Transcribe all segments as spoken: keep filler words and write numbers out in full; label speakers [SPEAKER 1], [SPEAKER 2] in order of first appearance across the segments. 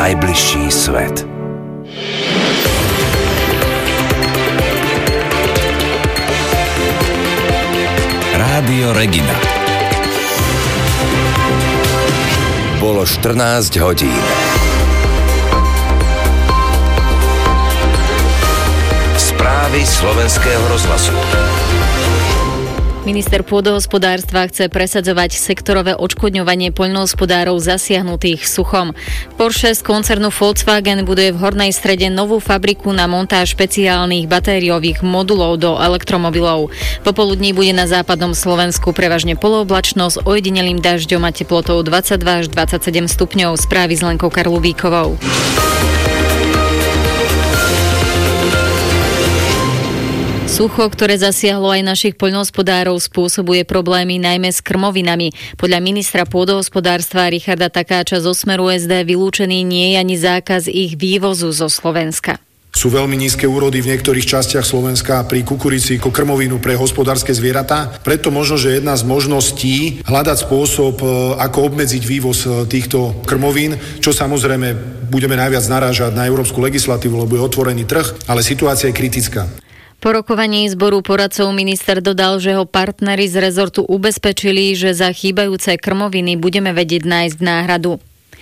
[SPEAKER 1] najbližší svet. Rádio Regina. Bolo štrnásť hodín. Správy slovenského rozhlasu.
[SPEAKER 2] Minister pôdohospodárstva chce presadzovať sektorové odškodňovanie poľnohospodárov zasiahnutých suchom. Porsche z koncernu Volkswagen buduje v Hornej Strede novú fabriku na montáž špeciálnych batériových modulov do elektromobilov. Popoludní bude na západnom Slovensku prevažne polooblačno s ojedinelým dažďom a teplotou dvadsaťdva až dvadsaťsedem stupňov. Správy s Lenkou Karlubíkovou. Sucho, ktoré zasiahlo aj našich poľnohospodárov, spôsobuje problémy najmä s krmovinami. Podľa ministra pôdohospodárstva Richarda Takáča zo Smeru es dé vylúčený nie je ani zákaz ich vývozu zo Slovenska.
[SPEAKER 3] Sú veľmi nízke úrody v niektorých častiach Slovenska pri kukurici ako krmovinu pre hospodárske zvieratá. Preto možno, že jedna z možností hľadať spôsob, ako obmedziť vývoz týchto krmovín, čo samozrejme budeme najviac narážať na európsku legislatívu, lebo je otvorený trh, ale situácia je kritická.
[SPEAKER 2] Po rokovaní zboru poradcov minister dodal, že ho partneri z rezortu ubezpečili, že za chýbajúce krmoviny budeme vedieť nájsť náhradu.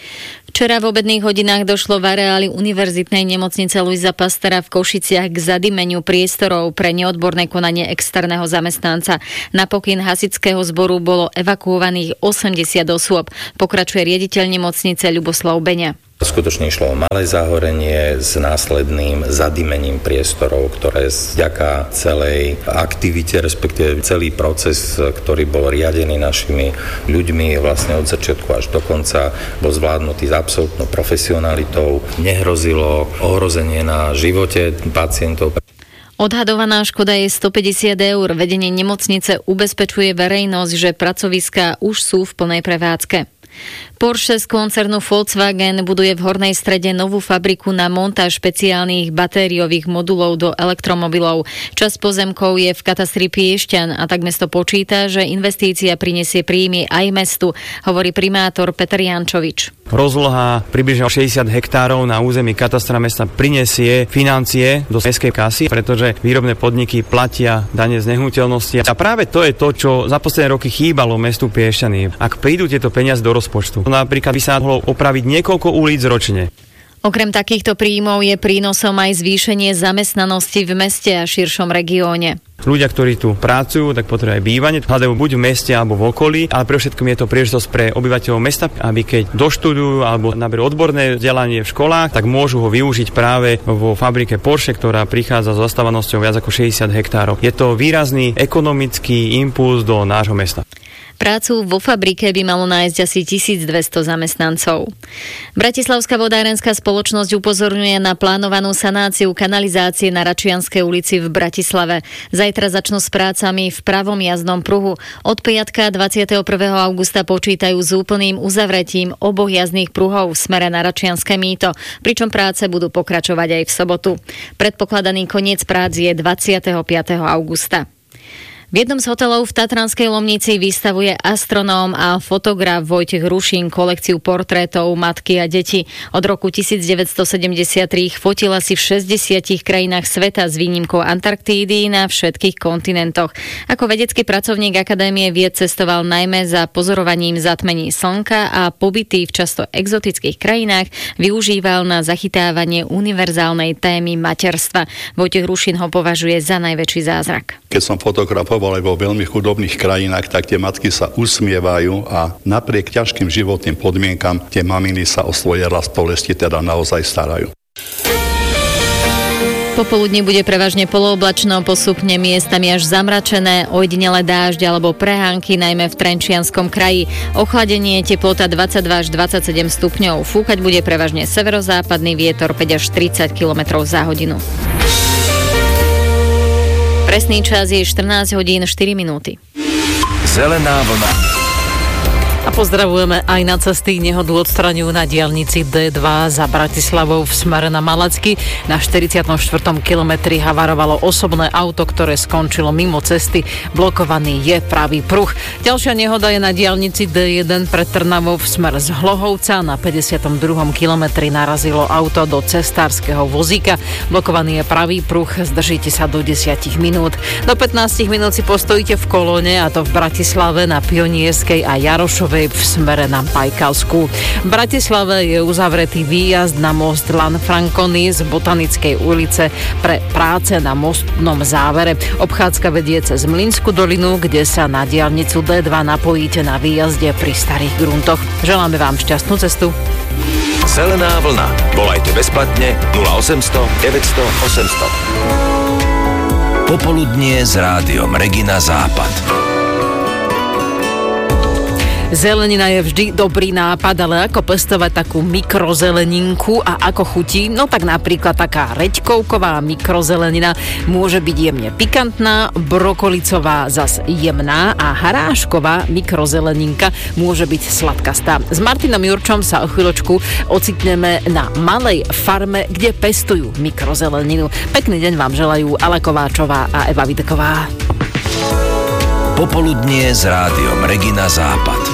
[SPEAKER 2] Včera v obedných hodinách došlo v areáli Univerzitnej nemocnice Luisa Pastöra v Košiciach k zadymeniu priestorov pre neodborné konanie externého zamestnanca. Na pokyn hasičského zboru bolo evakuovaných osemdesiat osôb. Pokračuje riaditeľ nemocnice Ľuboslav Beňa.
[SPEAKER 4] Skutočne išlo o malé záhorenie s následným zadymením priestorov, ktoré vďaka celej aktivite, respektíve celý proces, ktorý bol riadený našimi ľuďmi vlastne od začiatku až do konca, bol zvládnutý s absolútnou profesionalitou. Nehrozilo ohrozenie na živote pacientov.
[SPEAKER 2] Odhadovaná škoda je stopäťdesiat eur. Vedenie nemocnice ubezpečuje verejnosť, že pracoviská už sú v plnej prevádzke. Porsche z koncernu Volkswagen buduje v Hornej Strede novú fabriku na montáž špeciálnych batériových modulov do elektromobilov. Časť pozemkov je v katastri Piešťan a tak mesto počíta, že investícia prinesie príjmy aj mestu, hovorí primátor Peter Jančovič.
[SPEAKER 5] Rozloha približne šesťdesiat hektárov na území katastra mesta prinesie financie do mestskej kasy, pretože výrobné podniky platia dane z nehnuteľnosti. A práve to je to, čo za posledné roky chýbalo mestu Piešťany. Ak prídu tieto peniaze do rozpočtu, napríklad by sa mohlo opraviť niekoľko ulic ročne.
[SPEAKER 2] Okrem takýchto príjmov je prínosom aj zvýšenie zamestnanosti v meste a širšom regióne.
[SPEAKER 5] Ľudia, ktorí tu pracujú, tak potrebujú aj bývanie, hľadajú buď v meste alebo v okolí, ale pre všetkým je to príležitosť pre obyvateľov mesta, aby keď doštudujú alebo naberú odborné vzdelanie v školách, tak môžu ho využiť práve vo fabrike Porsche, ktorá prichádza s zastávanosťou viac ako šesťdesiat hektárov. Je to výrazný ekonomický impuls do nášho mesta.
[SPEAKER 2] Prácu vo fabrike by malo nájsť asi tisícdvesto zamestnancov. Bratislavská vodárenská spoločnosť upozorňuje na plánovanú sanáciu kanalizácie na Račianskej ulici v Bratislave. Zajtra začnú s prácami v pravom jazdnom pruhu. Od piatka dvadsiateho prvého augusta počítajú s úplným uzavretím oboch jazdných pruhov v smere na Račianske mýto, pričom práce budú pokračovať aj v sobotu. Predpokladaný koniec prác je dvadsiateho piateho augusta. V jednom z hotelov v Tatranskej Lomnici vystavuje astronóm a fotograf Vojtech Rušín kolekciu portrétov matky a detí. Od roku devätnásťstosedemdesiattri ich fotil asi v šesťdesiatich krajinách sveta s výnimkou Antarktídy na všetkých kontinentoch. Ako vedecký pracovník Akadémie vied cestoval najmä za pozorovaním zatmení slnka a pobyty v často exotických krajinách využíval na zachytávanie univerzálnej témy materstva. Vojtech Rušín ho považuje za najväčší zázrak.
[SPEAKER 6] Keď som fotografoval aj vo veľmi chudobných krajinách, tak tie matky sa usmievajú a napriek ťažkým životným podmienkam tie maminy sa o svoje rast bolesti teda naozaj starajú.
[SPEAKER 2] Popoludní bude prevažne polooblačno, postupne miestami až zamračené, ojedinele dážď alebo prehánky, najmä v Trenčianskom kraji. Ochladenie, teplota dvadsaťdva až dvadsaťsedem stupňov. Fúkať bude prevažne severozápadný vietor päť až tridsať kilometrov za hodinu. Presný čas je štrnásť hodín štyri minúty.
[SPEAKER 1] Zelená vlna.
[SPEAKER 7] A pozdravujeme aj na cesty. Nehodu odstraňujú na diaľnici dé dva za Bratislavou v smere na Malacky. Na štyridsiatom štvrtom kilometri havarovalo osobné auto, ktoré skončilo mimo cesty. Blokovaný je pravý pruh. Ďalšia nehoda je na diaľnici dé jeden pred Trnavou v smer z Hlohovca. Na päťdesiatom druhom kilometri narazilo auto do cestárskeho vozíka. Blokovaný je pravý pruh. Zdržíte sa do desať minút. Do pätnásť minút si postojíte v kolóne, a to v Bratislave na Pionierskej a Jarošovej v smere na Bajkalsku. V Bratislave je uzavretý výjazd na most Lanfranconi z Botanickej ulice pre práce na mostnom závere. Obchádzka vedie cez Mlynskú dolinu, kde sa na diaľnicu dé dva napojíte na výjazde pri Starých Gruntoch. Želáme vám šťastnú cestu.
[SPEAKER 1] Zelená vlna. Volajte bezplatne nula osemsto deväťsto osemsto. Popoludnie s rádiom Regina Západ.
[SPEAKER 7] Zelenina je vždy dobrý nápad, ale ako pestovať takú mikrozeleninku a ako chutí? No tak napríklad taká reďkovková mikrozelenina môže byť jemne pikantná, brokolicová zas jemná a harášková mikrozeleninka môže byť sladkastá. S Martinom Jurčom sa o chvíľočku ocitneme na malej farme, kde pestujú mikrozeleninu. Pekný deň vám želajú Ala Kováčová a Eva Videková.
[SPEAKER 1] Popoludnie s rádiom Regina Západ.